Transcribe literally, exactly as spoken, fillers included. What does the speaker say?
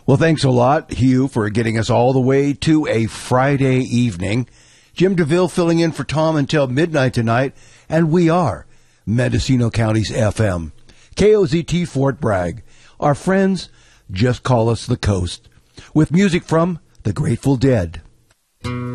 Well, thanks a lot, Hugh, for getting us all the way to a Friday evening. Jim DeVille filling in for Tom until midnight tonight, and we are Mendocino County's F M. K O Z T Fort Bragg. Our friends, just call us the Coast. With music from the Grateful Dead.